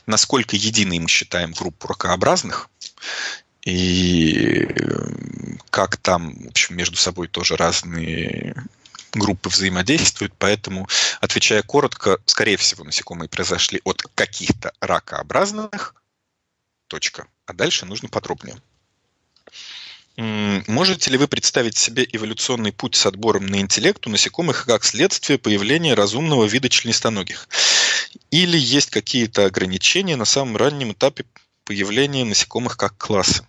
насколько единой мы считаем группу ракообразных, и как там, в общем, между собой тоже разные группы взаимодействуют. Поэтому, отвечая коротко, скорее всего, насекомые произошли от каких-то ракообразных, точка. А дальше нужно подробнее. Можете ли вы представить себе эволюционный путь с отбором на интеллект у насекомых как следствие появления разумного вида членистоногих? Или есть какие-то ограничения на самом раннем этапе появления насекомых как класса?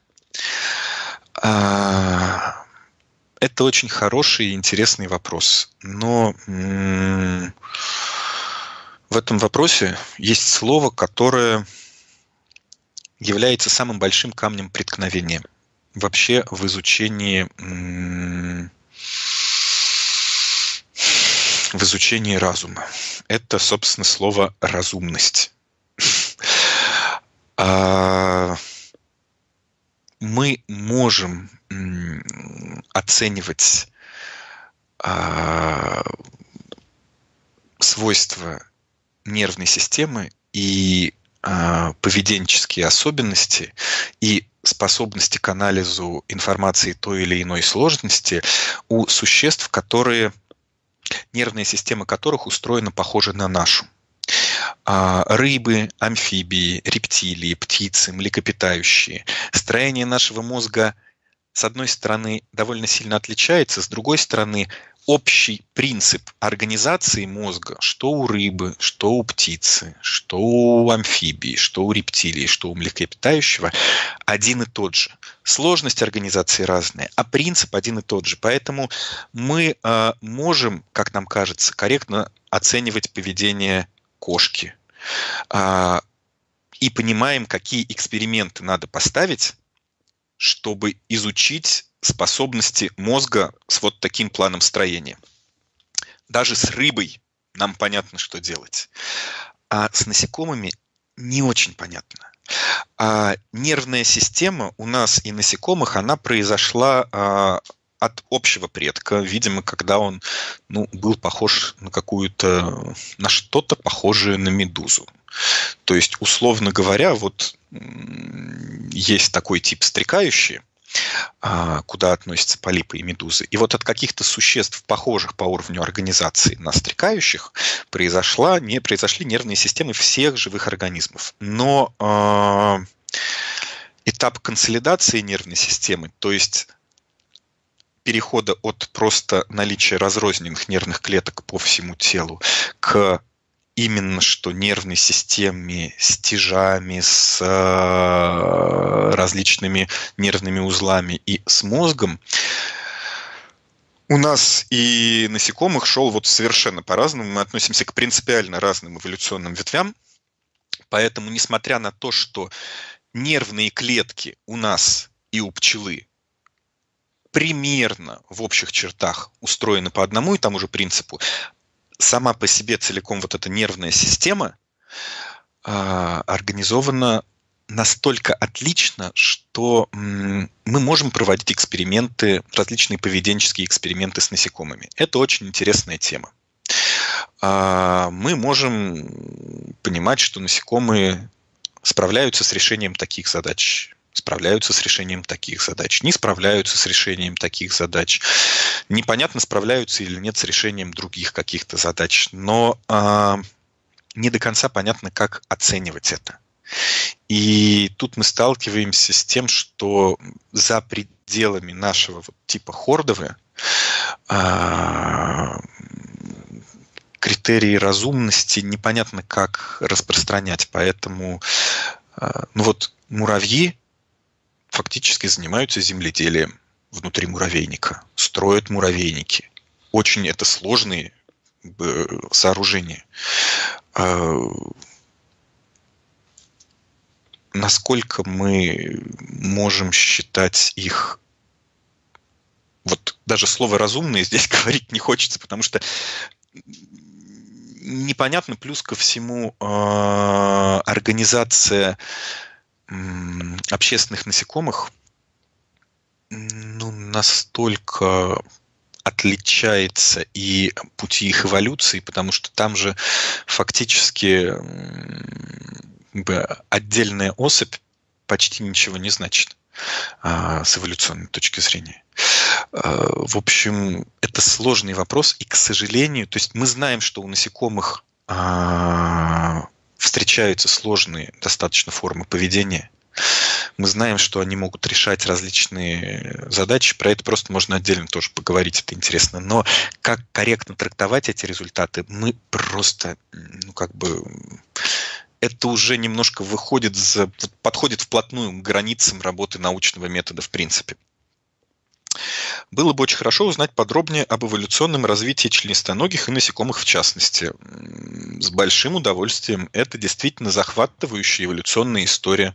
Это очень хороший и интересный вопрос. Но в этом вопросе есть слово, которое является самым большим камнем преткновения вообще в изучении разума. Это, собственно, слово «разумность». Мы можем оценивать свойства нервной системы и поведенческие особенности и способности к анализу информации той или иной сложности у существ, нервная система которых устроена похоже на нашу. Рыбы, амфибии, рептилии, птицы, млекопитающие. Строение нашего мозга, с одной стороны, довольно сильно отличается, с другой стороны, общий принцип организации мозга, что у рыбы, что у птицы, что у амфибии, что у рептилии, что у млекопитающего, один и тот же. Сложность организации разная, а принцип один и тот же. Поэтому мы можем, как нам кажется, корректно оценивать поведение кошки и понимаем, какие эксперименты надо поставить, чтобы изучить способности мозга с вот таким планом строения. Даже с рыбой нам понятно, что делать. А с насекомыми не очень понятно. Нервная система у нас и насекомых, она произошла от общего предка, видимо, когда он был похож на что-то похожее на медузу. То есть, условно говоря, вот есть такой тип стрекающие, куда относятся полипы и медузы. И вот от каких-то существ, похожих по уровню организации на стрекающих, произошли нервные системы всех живых организмов. Но этап консолидации нервной системы, то есть перехода от просто наличия разрозненных нервных клеток по всему телу к именно что нервной системе с тяжами, с различными нервными узлами и с мозгом, у нас и насекомых шел вот совершенно по-разному. Мы относимся к принципиально разным эволюционным ветвям. Поэтому, несмотря на то, что нервные клетки у нас и у пчелы примерно в общих чертах устроены по одному и тому же принципу, сама по себе целиком вот эта нервная система организована настолько отлично, что мы можем проводить эксперименты, различные поведенческие эксперименты с насекомыми. Это очень интересная тема. Мы можем понимать, что насекомые справляются с решением таких задач, справляются с решением таких задач, не справляются с решением таких задач. Непонятно, справляются или нет с решением других каких-то задач, но не до конца понятно, как оценивать это. И тут мы сталкиваемся с тем, что за пределами нашего типа хордовы критерии разумности непонятно, как распространять. Поэтому муравьи фактически занимаются земледелием внутри муравейника, строят муравейники. Очень это сложные сооружения. Насколько мы можем считать их... Вот даже слово «разумные» здесь говорить не хочется, потому что непонятно, плюс ко всему организация общественных насекомых настолько отличается и пути их эволюции, потому что там же фактически отдельная особь почти ничего не значит с эволюционной точки зрения. В общем, это сложный вопрос, и, к сожалению, то есть мы знаем, что у насекомых встречаются сложные достаточно формы поведения. Мы знаем, что они могут решать различные задачи. Про это просто можно отдельно тоже поговорить, это интересно. Но как корректно трактовать эти результаты, мы просто, это уже немножко подходит вплотную к границам работы научного метода в принципе. Было бы очень хорошо узнать подробнее об эволюционном развитии членистоногих и насекомых в частности. С большим удовольствием. Это действительно захватывающая эволюционная история.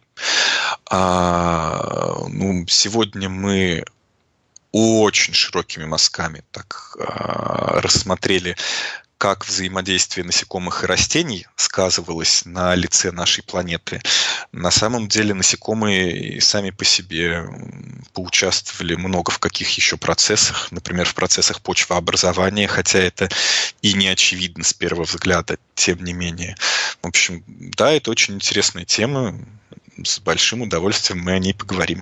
Сегодня мы очень широкими мазками рассмотрели, как взаимодействие насекомых и растений сказывалось на лице нашей планеты. На самом деле насекомые сами по себе поучаствовали много в каких еще процессах, например, в процессах почвообразования, хотя это и не очевидно с первого взгляда, тем не менее. В общем, да, это очень интересная тема, с большим удовольствием мы о ней поговорим.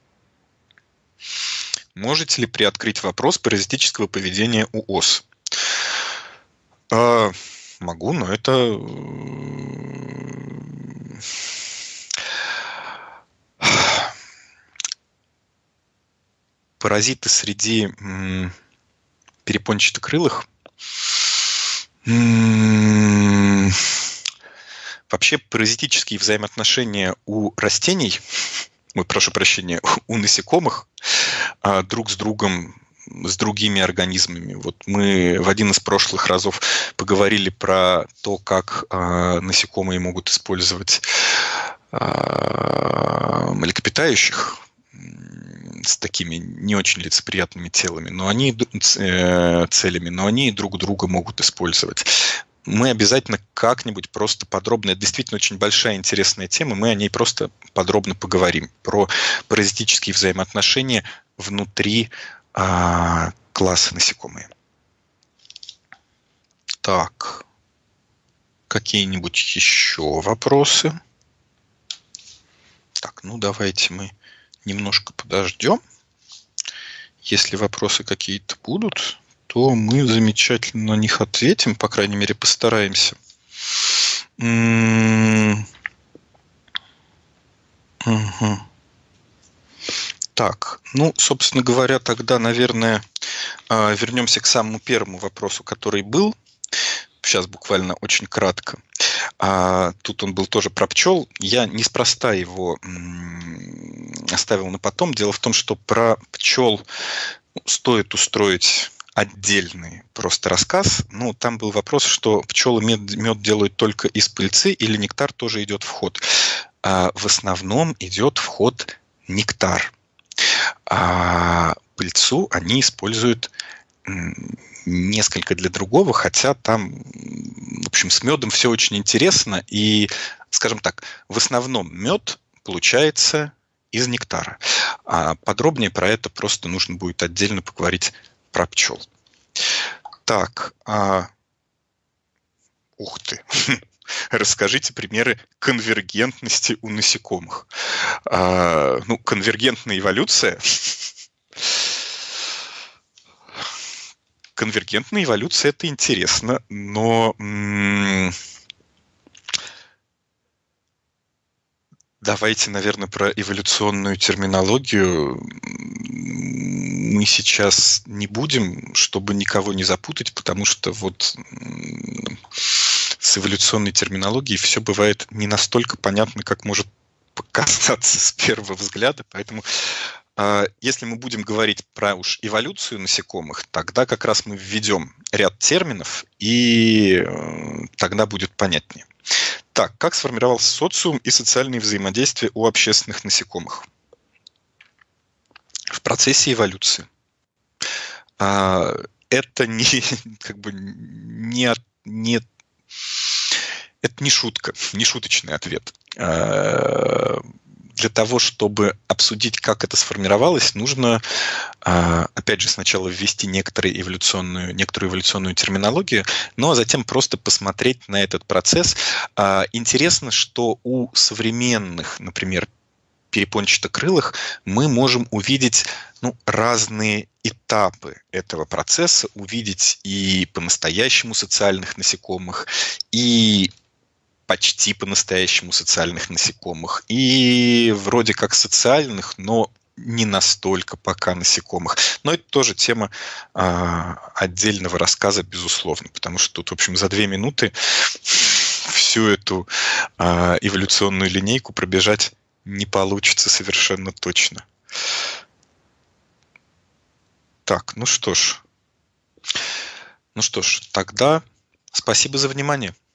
Можете ли приоткрыть вопрос паразитического поведения у ос? Могу, но это паразиты среди перепончатокрылых. Вообще паразитические взаимоотношения у растений, прошу прощения, у насекомых друг с другом, с другими организмами. Вот мы в один из прошлых разов поговорили про то, как насекомые могут использовать млекопитающих с такими не очень лицеприятными целями, но они друг друга могут использовать. Мы обязательно как-нибудь просто подробно, это действительно очень большая интересная тема, мы о ней просто подробно поговорим, про паразитические взаимоотношения внутри класса насекомые. Так, какие-нибудь еще вопросы? Так, давайте мы немножко подождем. Если вопросы какие-то будут, то мы замечательно на них ответим, по крайней мере, постараемся. Угу. Так, собственно говоря, тогда, наверное, вернемся к самому первому вопросу, который был. Сейчас буквально очень кратко. Тут он был тоже про пчел. Я неспроста его оставил на потом. Дело в том, что про пчел стоит устроить отдельный просто рассказ. Там был вопрос, что пчелы мед делают только из пыльцы или нектар тоже идет в ход. В основном идет в ход нектар. А пыльцу они используют несколько для другого, хотя там, в общем, с медом все очень интересно. И, скажем так, в основном мед получается из нектара. А подробнее про это просто нужно будет отдельно поговорить про пчел. Так, ух ты. Расскажите примеры конвергентности у насекомых. Конвергентная эволюция. Конвергентная эволюция – это интересно, но давайте, наверное, про эволюционную терминологию мы сейчас не будем, чтобы никого не запутать, потому что с эволюционной терминологией все бывает не настолько понятно, как может показаться с первого взгляда, поэтому если мы будем говорить про эволюцию насекомых, тогда как раз мы введем ряд терминов, и тогда будет понятнее. Так, как сформировался социум и социальные взаимодействия у общественных насекомых? В процессе эволюции. Это это не шутка, не шуточный ответ. для того, чтобы обсудить, как это сформировалось, нужно, опять же, сначала ввести некоторую эволюционную терминологию, но затем просто посмотреть на этот процесс. Интересно, что у современных, например, перепончатокрылых мы можем увидеть разные этапы этого процесса, увидеть и по-настоящему социальных насекомых, и почти по-настоящему социальных насекомых, и вроде как социальных, но не настолько пока насекомых. Но это тоже тема отдельного рассказа, безусловно, потому что тут, в общем, за 2 минуты всю эту эволюционную линейку пробежать не получится совершенно точно. Так, ну что ж, тогда спасибо за внимание.